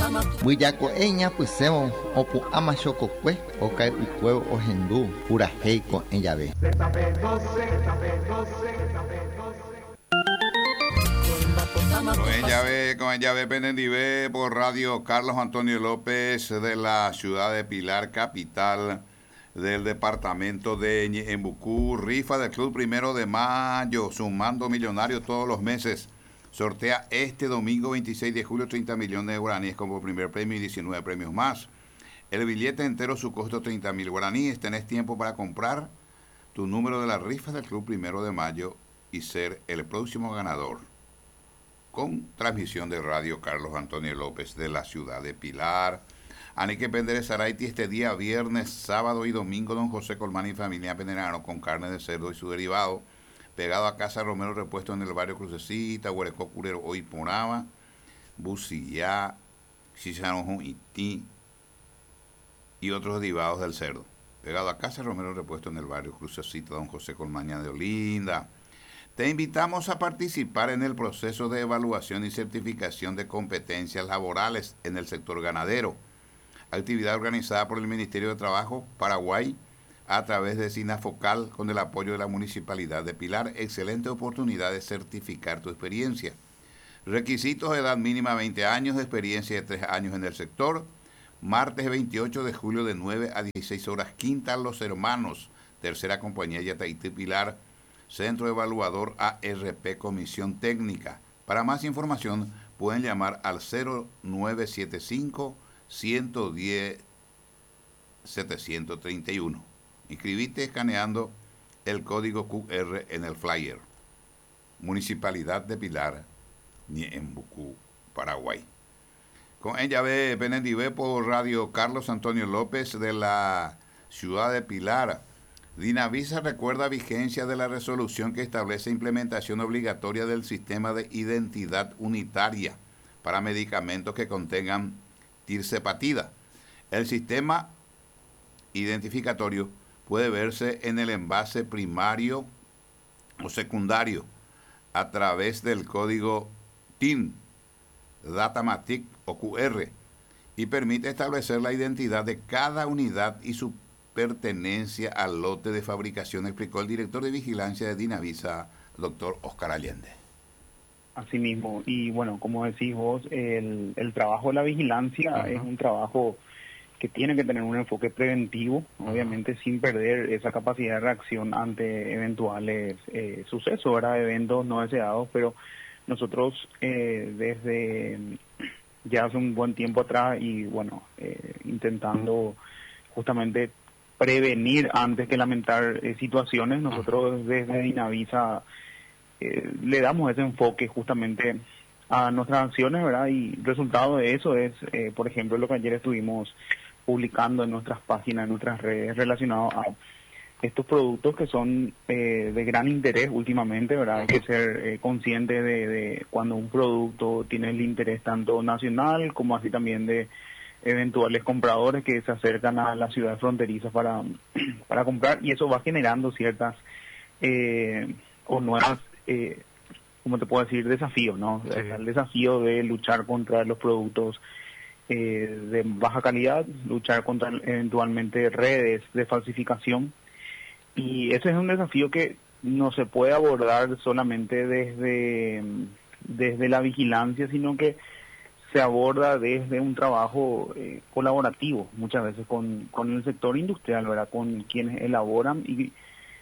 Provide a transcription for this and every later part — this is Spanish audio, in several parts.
Buyako eña pusemo opu ama chococue okai ucuevo ojendu pura heico en llave. Con llave Penendivé por Radio Carlos Antonio López de la ciudad de Pilar, capital del departamento de Ñeembucú. Rifa del Club 1 de Mayo, sumando millonarios todos los meses. Sortea este domingo 26 de julio 30 millones de guaraníes como primer premio y 19 premios más. El billete entero, su costo 30.000 guaraníes. Tenés tiempo para comprar tu número de la rifa del Club 1 de Mayo y ser el próximo ganador. Con transmisión de Radio Carlos Antonio López de la ciudad de Pilar. Anique Pender Saraiti este día viernes, sábado y domingo, don José Colmán y familia Penerano con carne de cerdo y su derivado. Pegado a Casa Romero Repuesto en el barrio Crucecita, Huerecó Curero, Oiponaba, Busillá, Chicharojo, Ití y otros derivados del cerdo. Pegado a Casa Romero Repuesto en el barrio Crucecita, don José Colmaña de Olinda. Te invitamos a participar en el proceso de evaluación y certificación de competencias laborales en el sector ganadero. Actividad organizada por el Ministerio de Trabajo Paraguay a través de SINAFOCAL con el apoyo de la Municipalidad de Pilar. Excelente oportunidad de certificar tu experiencia. Requisitos: edad mínima 20 años, experiencia de 3 años en el sector. Martes 28 de julio de 9 a 16 horas, Quinta Los Hermanos, tercera compañía Yataití Pilar, Centro Evaluador ARP, Comisión Técnica. Para más información pueden llamar al 0975 110 731. Inscribite escaneando el código QR en el flyer. Municipalidad de Pilar, Ñeembucú, Paraguay. Con ella ve Penendivé por Radio Carlos Antonio López de la ciudad de Pilar. Dinavisa recuerda vigencia de la resolución que establece implementación obligatoria del sistema de identidad unitaria para medicamentos que contengan tirzepatida. El sistema identificatorio puede verse en el envase primario o secundario a través del código TIN, Datamatic o QR y permite establecer la identidad de cada unidad y su pertenencia al lote de fabricación, explicó el director de vigilancia de Dinavisa, doctor Oscar Allende. Así mismo, y bueno, como decís vos, el trabajo de la vigilancia es un trabajo que tiene que tener un enfoque preventivo, obviamente sin perder esa capacidad de reacción ante eventuales sucesos, ¿verdad? Eventos no deseados, pero nosotros desde ya hace un buen tiempo atrás y bueno, intentando justamente prevenir antes que lamentar situaciones, nosotros desde Dinavisa le damos ese enfoque justamente a nuestras acciones, ¿verdad? Y el resultado de eso es, por ejemplo, lo que ayer estuvimos publicando en nuestras páginas, en nuestras redes, relacionados a estos productos que son de gran interés últimamente, ¿verdad? Hay que ser consciente de cuando un producto tiene el interés tanto nacional como así también de eventuales compradores que se acercan a las ciudades fronterizas para comprar, y eso va generando ciertas o nuevas, ¿cómo te puedo decir? Desafíos, ¿no? Sí. El desafío de luchar contra los productos de baja calidad, luchar contra eventualmente redes de falsificación, y ese es un desafío que no se puede abordar solamente desde la vigilancia, sino que se aborda desde un trabajo colaborativo, muchas veces con el sector industrial, ¿verdad? Con quienes elaboran y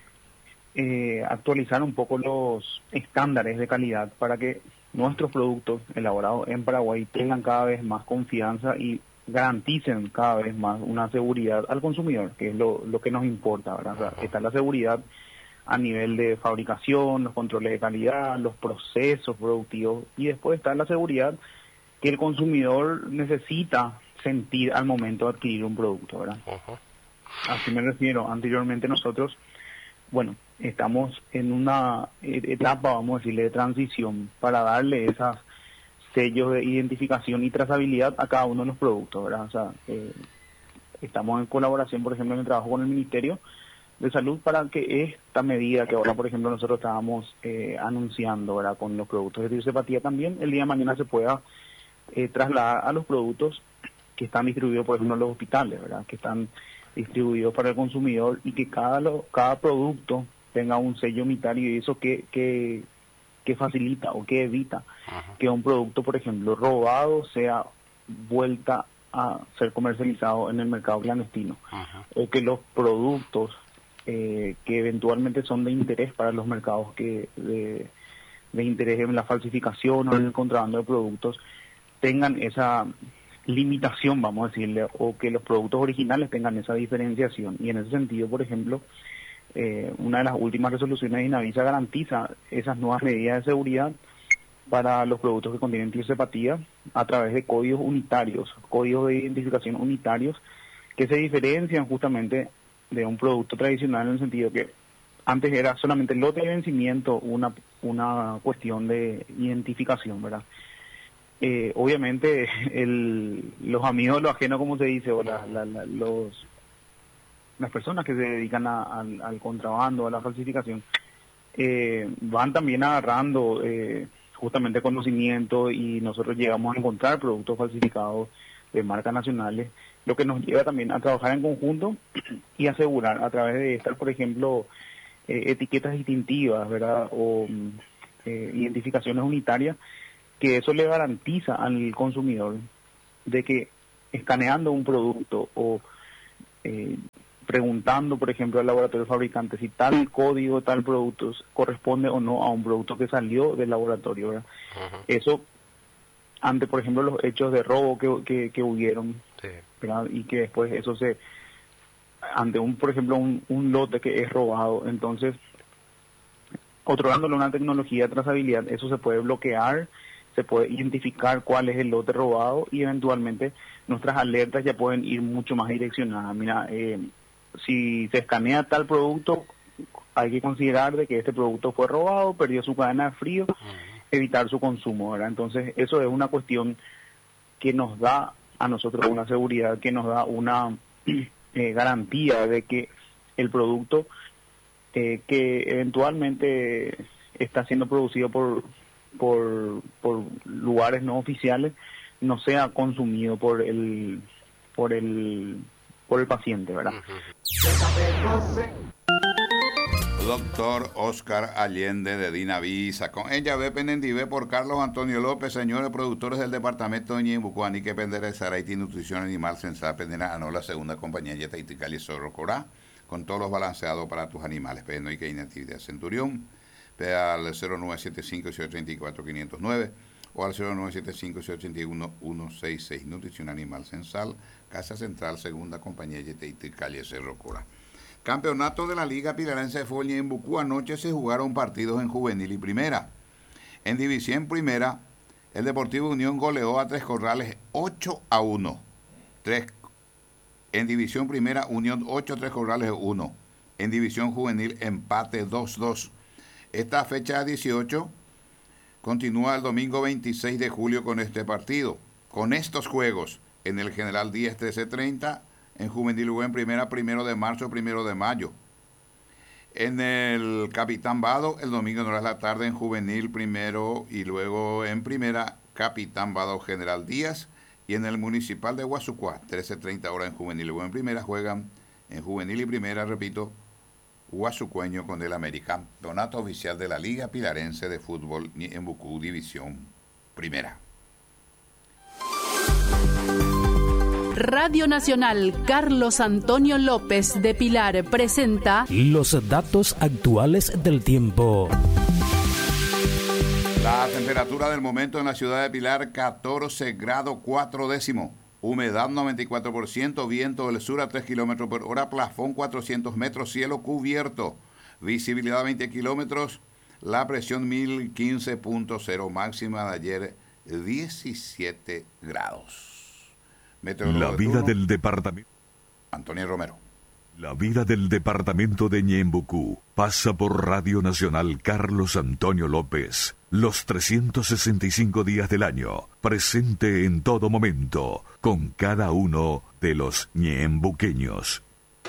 actualizar un poco los estándares de calidad para que nuestros productos elaborados en Paraguay tengan cada vez más confianza y garanticen cada vez más una seguridad al consumidor, que es lo que nos importa, ¿verdad? O sea, está la seguridad a nivel de fabricación, los controles de calidad, los procesos productivos, y después está la seguridad que el consumidor necesita sentir al momento de adquirir un producto, ¿verdad? Así me refiero. Anteriormente nosotros, bueno, estamos en una etapa, vamos a decirle, de transición para darle esos sellos de identificación y trazabilidad a cada uno de los productos, ¿verdad? O sea, estamos en colaboración, por ejemplo, en el trabajo con el Ministerio de Salud para que esta medida que ahora, por ejemplo, nosotros estábamos anunciando, ¿verdad? Con los productos de tirzepatía también, el día de mañana se pueda trasladar a los productos que están distribuidos, por ejemplo, en los hospitales, ¿verdad? Que están distribuidos para el consumidor, y que cada producto tenga un sello unitario, y eso que facilita o que evita que un producto, por ejemplo, robado sea vuelta a ser comercializado en el mercado clandestino, o que los productos que eventualmente son de interés para los mercados de interés en la falsificación o en el contrabando de productos tengan esa limitación, vamos a decirle, o que los productos originales tengan esa diferenciación. Y en ese sentido, por ejemplo, una de las últimas resoluciones de INAVISA garantiza esas nuevas medidas de seguridad para los productos que contienen tirsepatía a través de códigos unitarios, códigos de identificación unitarios, que se diferencian justamente de un producto tradicional, en el sentido que antes era solamente el lote de vencimiento una cuestión de identificación, ¿verdad? Obviamente los amigos de lo ajeno, como se dice, o las personas que se dedican al contrabando, a la falsificación, van también agarrando justamente conocimiento, y nosotros llegamos a encontrar productos falsificados de marcas nacionales, lo que nos lleva también a trabajar en conjunto y asegurar a través de estas, por ejemplo, etiquetas distintivas, ¿verdad? O identificaciones unitarias, que eso le garantiza al consumidor de que escaneando un producto o preguntando, por ejemplo, al laboratorio fabricante si tal código, tal producto corresponde o no a un producto que salió del laboratorio, ¿verdad? Eso, ante, por ejemplo, los hechos de robo que hubieron, ¿verdad? Y que después eso ante por ejemplo, un lote que es robado, entonces, otorgándole una tecnología de trazabilidad, eso se puede bloquear, se puede identificar cuál es el lote robado, y eventualmente nuestras alertas ya pueden ir mucho más direccionadas. Mira, si se escanea tal producto, hay que considerar de que este producto fue robado, perdió su cadena de frío, evitar su consumo, ¿verdad? Entonces, eso es una cuestión que nos da a nosotros una seguridad, que nos da una garantía de que el producto que eventualmente está siendo producido por lugares no oficiales no sea consumido por el paciente, ¿verdad? Doctor Oscar Allende de Dinavisa, con ella ve penendive por Carlos Antonio López, señores productores del departamento de Ñembucuani, que pendere Saraiti Nutrición Animal Sensá, pendera no la segunda compañía Yeta Itical y Sorrocorá, con todos los balanceados para tus animales, pero y que inactividad Centurión, ve al 0975-634-509 o al 0975-681-166, Nutrición Animal Sensal, Casa Central, segunda compañía Yeta Itical y Sorrocorá. Campeonato de la Liga Pilarense de Fútbol en Bucú. Anoche se jugaron partidos en Juvenil y Primera. En División Primera, el Deportivo Unión goleó a Tres Corrales 8-1. En División Primera, Unión 8, Tres Corrales 1. En División Juvenil, empate 2-2. Esta fecha 18 continúa el domingo 26 de julio con este partido. Con estos juegos, en el General Díaz 13:30, en Juvenil jugó en Primera 1 de marzo, 1 de mayo. En el Capitán Vado, el domingo en horas de la tarde, en Juvenil primero, y luego en Primera, Capitán Vado General Díaz. Y en el Municipal de Guasucuá, 13:30 horas en Juvenil y luego en Primera, juegan en Juvenil y Primera, repito, Guasucueño con el América. Campeonato oficial de la Liga Pilarense de Fútbol en Bucú, División Primera. Radio Nacional Carlos Antonio López de Pilar presenta los datos actuales del tiempo. La temperatura del momento en la ciudad de Pilar, 14 grados 4 décimos. Humedad 94%, viento del sur a 3 kilómetros por hora, plafón 400 metros, cielo cubierto. Visibilidad 20 kilómetros, la presión 1015.0, máxima de ayer 17 grados. La vida del departamento. Antonio Romero. La vida del departamento de Ñembucú pasa por Radio Nacional Carlos Antonio López. Los 365 días del año, presente en todo momento, con cada uno de los ñembuqueños.